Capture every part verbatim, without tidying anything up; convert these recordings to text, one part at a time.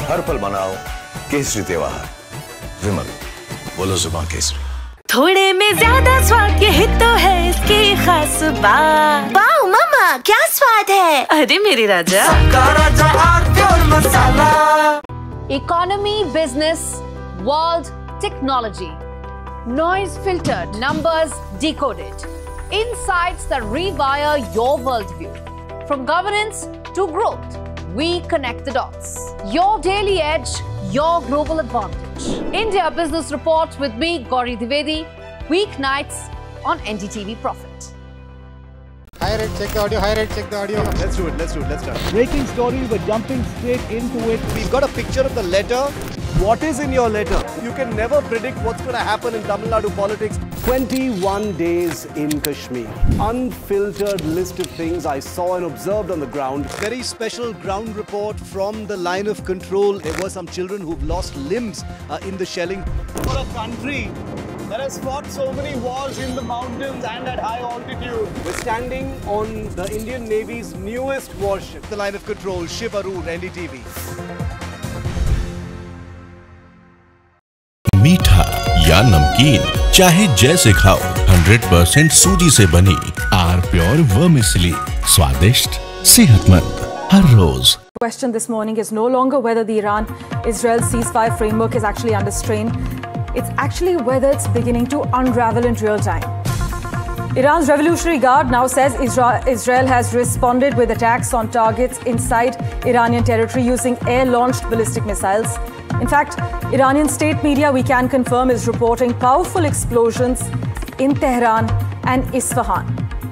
हर पल मनाओ केसरी त्योहार। विमल, बोलो जुबान केसरी। थोड़े में ज्यादा स्वाद, यही तो है इसकी खास बात। वाओ मामा, क्या स्वाद है। अरे मेरे राजा, राजा आरती और मसाला। Economy, business, world, technology. Noise filtered, numbers decoded. Insights that rewire your worldview. From governance to growth, we connect the dots. Your daily edge, your global advantage. India Business Report with me, Gauri Dwivedi, weeknights on N D T V Profit. Hi Red, check the audio. Hi Red, check the audio. Let's do it. Let's do it. Let's start. Breaking story, we're jumping straight into it. We've got a picture of the letter. What is in your letter? You can never predict what's going to happen in Tamil Nadu politics. twenty-one days in Kashmir. Unfiltered list of things I saw and observed on the ground. Very special ground report from the line of control. There were some children who've lost limbs uh, in the shelling. For a country that has fought so many wars in the mountains and at high altitude. We're standing on the Indian Navy's newest warship. The line of control, Shiv Arur, N D T V. मीठा या नमकीन, चाहे जैसे खाओ, hundred percent सूजी से बनी are pure vermicelli, स्वादिष्ट, सेहतमंद, हर रोज। Question this morning is no longer whether the Iran-Israel ceasefire framework is actually under strain. It's actually whether it's beginning to unravel in real time. Iran's Revolutionary Guard now says Israel has responded with attacks on targets inside Iranian territory using air-launched ballistic missiles. In fact, Iranian state media, we can confirm, is reporting powerful explosions in Tehran and Isfahan.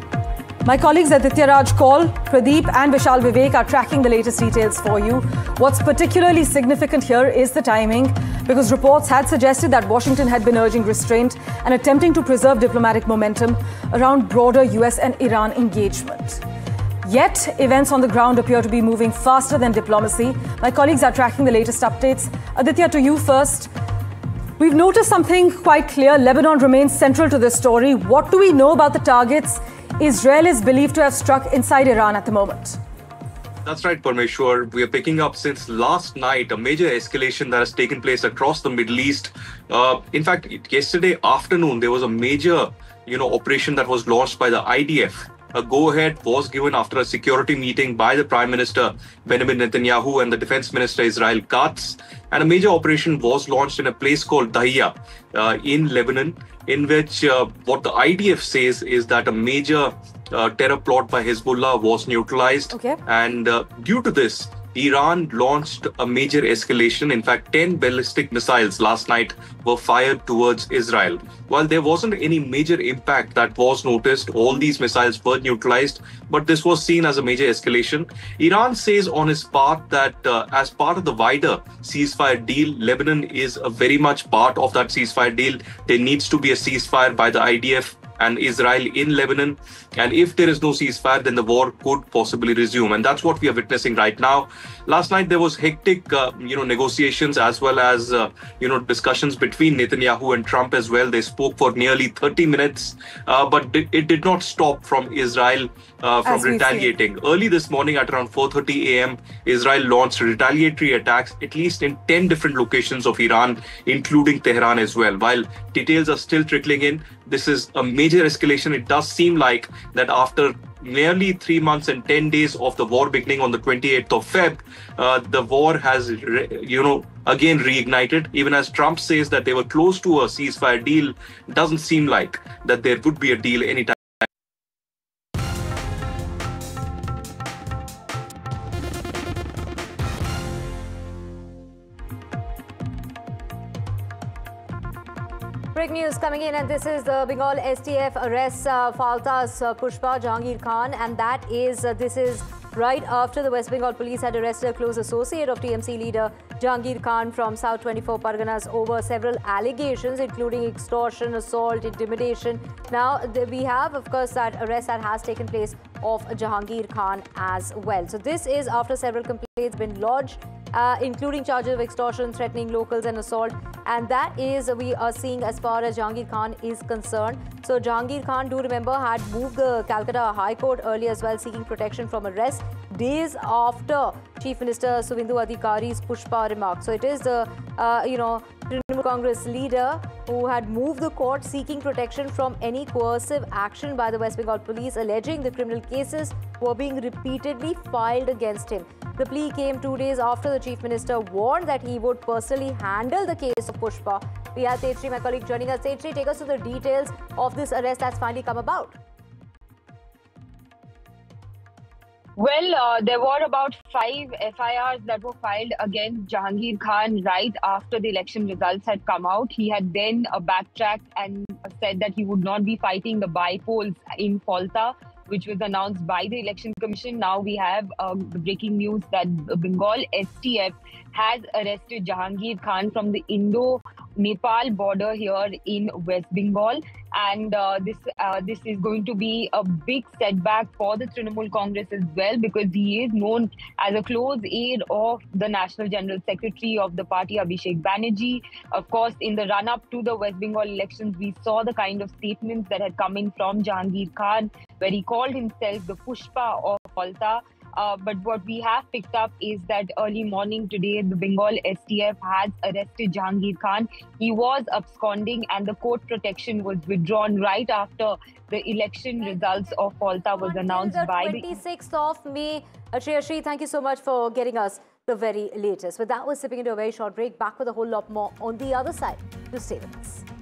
My colleagues Aditya Raj Kaul, Pradeep and Vishal Vivek are tracking the latest details for you. What's particularly significant here is the timing, because reports had suggested that Washington had been urging restraint and attempting to preserve diplomatic momentum around broader U S and Iran engagement. Yet, events on the ground appear to be moving faster than diplomacy. My colleagues are tracking the latest updates. Aditya, to you first. We've noticed something quite clear. Lebanon remains central to this story. What do we know about the targets Israel is believed to have struck inside Iran at the moment? That's right, Parmeshwar. We are picking up since last night a major escalation that has taken place across the Middle East. Uh, in fact, yesterday afternoon, there was a major, you know, operation that was launched by the I D F. A go-ahead was given after a security meeting by the Prime Minister Benjamin Netanyahu and the Defense Minister Israel Katz. And a major operation was launched in a place called Dahiya uh, in Lebanon, in which uh, what the I D F says is that a major uh, terror plot by Hezbollah was neutralized. Okay. And uh, due to this, Iran launched a major escalation. In fact, ten ballistic missiles last night were fired towards Israel. While there wasn't any major impact that was noticed, all these missiles were neutralized, but this was seen as a major escalation. Iran says on its part that uh, as part of the wider ceasefire deal, Lebanon is a very much part of that ceasefire deal. There needs to be a ceasefire by the I D F and Israel in Lebanon. And if there is no ceasefire, then the war could possibly resume. And that's what we are witnessing right now. Last night, there was hectic, uh, you know, negotiations as well as, uh, you know, discussions between Netanyahu and Trump as well. They spoke for nearly thirty minutes, uh, but it did not stop from Israel uh, from retaliating. Early this morning at around four thirty a m, Israel launched retaliatory attacks, at least in ten different locations of Iran, including Tehran as well. While details are still trickling in, this is a major escalation. It does seem like that after nearly three months and ten days of the war beginning on the twenty-eighth of February, uh, the war has, you know, again reignited. Even as Trump says that they were close to a ceasefire deal, it doesn't seem like that there would be a deal anytime. Breaking news coming in, and this is the Bengal S T F arrests uh, Falta's uh, Pushpa Jahangir Khan, and that is, uh, this is right after the West Bengal police had arrested a close associate of T M C leader Jahangir Khan from South twenty-four Parganas over several allegations, including extortion, assault, intimidation. Now, we have, of course, that arrest that has taken place of Jahangir Khan as well. So this is after several complaints been lodged, uh, including charges of extortion, threatening locals and assault. And that is we are seeing as far as Jahangir Khan is concerned. So Jahangir Khan, do remember, had moved the Calcutta High Court earlier as well, seeking protection from arrest days after Chief Minister Suvendu Adhikari's Pushpa remark. So it is the, uh, you know, Trinamool Congress leader who had moved the court seeking protection from any coercive action by the West Bengal police, alleging the criminal cases were being repeatedly filed against him. The plea came two days after the Chief Minister warned that he would personally handle the case of Pushpa. We have Tejasri, my colleague, joining us. Tejasri, take us to the details of this arrest that's finally come about. Well, uh, there were about five F I Rs that were filed against Jahangir Khan right after the election results had come out. He had then uh, backtracked and said that he would not be fighting the by-polls in Falta, which was announced by the Election Commission. Now we have um, the breaking news that Bengal S T F has arrested Jahangir Khan from the Indo-Nepal border here in West Bengal. And uh, this uh, this is going to be a big setback for the Trinamool Congress as well, because he is known as a close aide of the National General Secretary of the party, Abhishek Banerjee. Of course, in the run-up to the West Bengal elections, we saw the kind of statements that had come in from Jahangir Khan, where he called himself the Pushpa of Falta. Uh, but what we have picked up is that early morning today, the Bengal S T F has arrested Jahangir Khan. He was absconding and the court protection was withdrawn right after the election results of Falta was announced by the twenty-sixth of May. Tejasri, thank you so much for getting us the very latest. But that was sipping into a very short break. Back with a whole lot more on the other side. To stay with us.